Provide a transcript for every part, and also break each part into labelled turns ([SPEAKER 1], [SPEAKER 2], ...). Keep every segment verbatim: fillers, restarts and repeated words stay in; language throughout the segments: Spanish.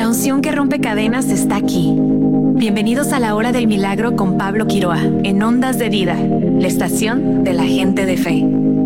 [SPEAKER 1] La unción que rompe cadenas está aquí. Bienvenidos a la Hora del Milagro con Pablo Quiroa, en Ondas de Vida, la estación de la gente de fe.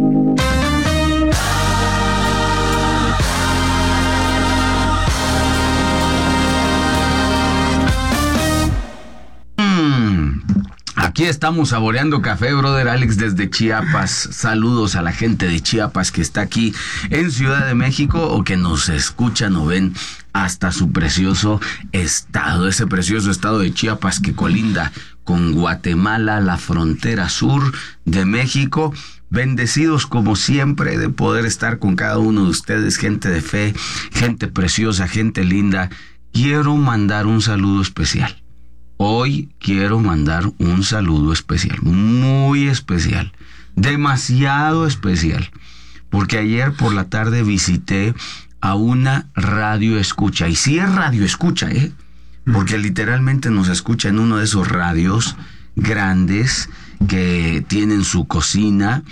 [SPEAKER 2] Aquí estamos saboreando café, brother Alex, desde Chiapas. Saludos a la gente de Chiapas que está aquí en Ciudad de México o que nos escuchan o ven hasta su precioso estado, ese precioso estado de Chiapas que colinda con Guatemala, la frontera sur de México. Bendecidos como siempre de poder estar con cada uno de ustedes, gente de fe, gente preciosa, gente linda. Quiero mandar un saludo especial. Hoy quiero mandar un saludo especial, muy especial, demasiado especial, porque ayer por la tarde visité a una radio escucha, y sí es radio escucha, ¿eh? Porque literalmente nos escucha en uno de esos radios grandes que tienen su cocina,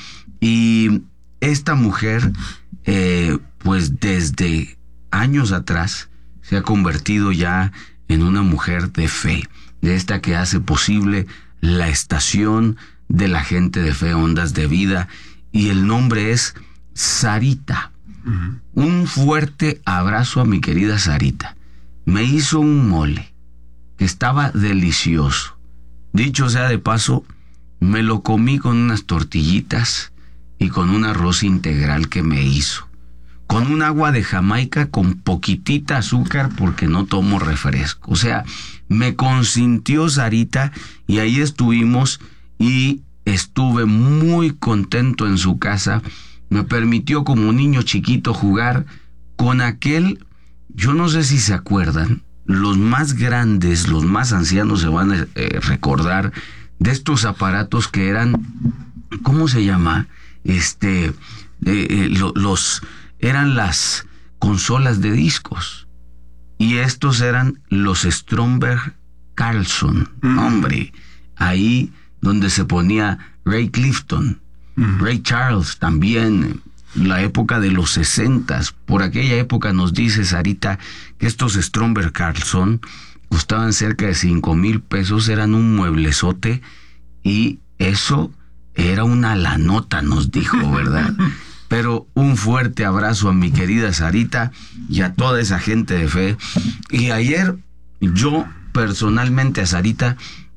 [SPEAKER 2] y esta mujer, eh, pues desde años atrás, se ha convertido ya en una mujer de fe, de esta que hace posible la estación de la gente de fe, Ondas de Vida, y el nombre es Sarita. Uh-huh. Un fuerte abrazo a mi querida Sarita. Me hizo un mole que estaba delicioso. Dicho sea de paso, me lo comí con unas tortillitas y con un arroz integral que me hizo, con un agua de Jamaica con poquitita azúcar porque no tomo refresco. O sea, me consintió Sarita y ahí estuvimos y estuve muy contento en su casa. Me permitió como un niño chiquito jugar con aquel, yo no sé si se acuerdan, los más grandes, los más ancianos se van a eh, recordar de estos aparatos que eran, ¿cómo se llama? Este, eh, eh, lo, los... eran las consolas de discos. Y estos eran los Stromberg Carlson. Mm. Hombre, ahí donde se ponía Ray Clifton, mm. Ray Charles también, la época de los sesentas. Por aquella época nos dice Sarita que estos Stromberg Carlson costaban cerca de cinco mil pesos, eran un mueblezote, y eso era una lanota, nos dijo, ¿verdad? Pero un fuerte abrazo a mi querida Sarita y a toda esa gente de fe. Y ayer yo personalmente a Sarita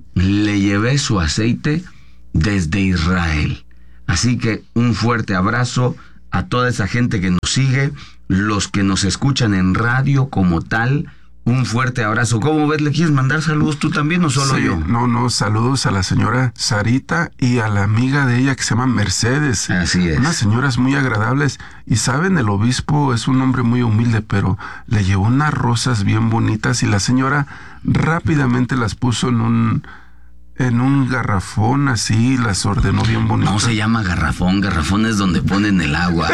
[SPEAKER 2] le llevé su aceite desde Israel. Así que un fuerte abrazo a toda esa gente que nos sigue, los que nos escuchan en radio como tal. Un fuerte abrazo. ¿Cómo ves? ¿Le quieres mandar saludos tú también o solo
[SPEAKER 3] sí,
[SPEAKER 2] yo?
[SPEAKER 3] No, no, saludos a la señora Sarita y a la amiga de ella que se llama Mercedes.
[SPEAKER 2] Así es.
[SPEAKER 3] Unas señoras muy agradables. Y saben, el obispo es un hombre muy humilde, pero le llevó unas rosas bien bonitas y la señora rápidamente las puso en un... en un garrafón así, las ordenó bien bonitas.
[SPEAKER 2] No se llama garrafón, garrafón es donde ponen el agua.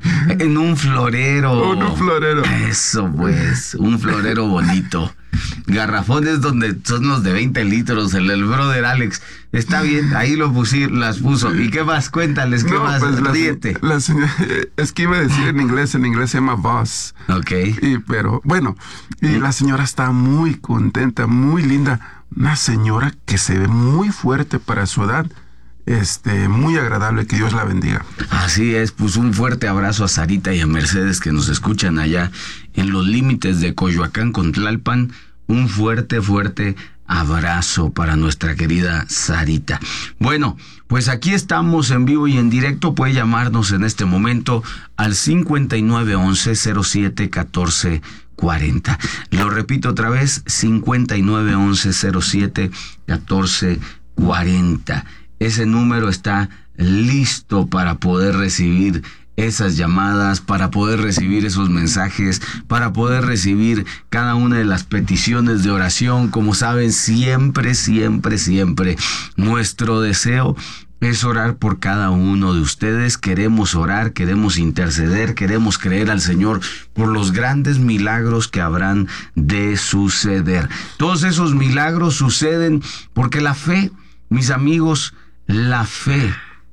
[SPEAKER 2] En un florero.
[SPEAKER 3] En un florero.
[SPEAKER 2] Eso pues, un florero bonito. Garrafón es donde son los de veinte litros, el, el brother Alex. Está bien, ahí lo pusí, las puso. ¿Y qué más? Cuéntales, ¿qué no, más?
[SPEAKER 3] Pues
[SPEAKER 2] Ríete.
[SPEAKER 3] La, la, es que iba a decir en inglés, en inglés se llama boss.
[SPEAKER 2] Ok.
[SPEAKER 3] Y, pero, bueno, y ¿Mm? La señora está muy contenta, muy linda. Una señora que se ve muy fuerte para su edad, este, muy agradable, que Dios la bendiga.
[SPEAKER 2] Así es, pues un fuerte abrazo a Sarita y a Mercedes que nos escuchan allá en los límites de Coyoacán con Tlalpan. Un fuerte, fuerte abrazo para nuestra querida Sarita. Bueno, pues aquí estamos en vivo y en directo. Puede llamarnos en este momento al cincuenta y nueve once cero siete catorce cuarenta. Lo repito otra vez, cincuenta y nueve once cero siete catorce cuarenta. Ese número está listo para poder recibir esas llamadas, para poder recibir esos mensajes, para poder recibir cada una de las peticiones de oración. Como saben, siempre, siempre, siempre nuestro deseo es orar por cada uno de ustedes. Queremos orar, queremos interceder, queremos creer al Señor por los grandes milagros que habrán de suceder. Todos esos milagros suceden porque la fe, mis amigos, la fe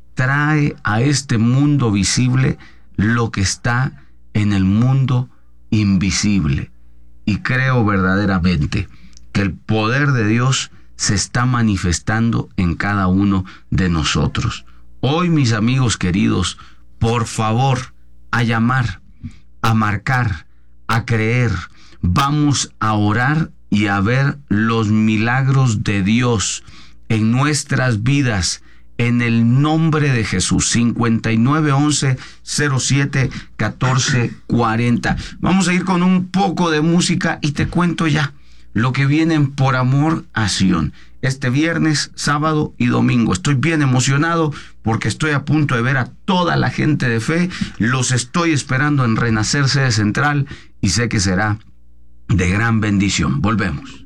[SPEAKER 2] trae a este mundo visible lo que está en el mundo invisible. Y creo verdaderamente que el poder de Dios se está manifestando en cada uno de nosotros. Hoy, mis amigos queridos, por favor, a llamar, a marcar, a creer. Vamos a orar y a ver los milagros de Dios en nuestras vidas, en el nombre de Jesús. cincuenta y nueve once cero siete catorce cuarenta. Vamos a ir con un poco de música y te cuento ya lo que vienen Por Amor a Sion. Este viernes, sábado y domingo. Estoy bien emocionado porque estoy a punto de ver a toda la gente de fe. Los estoy esperando en Renacer Sede Central y sé que será de gran bendición. Volvemos.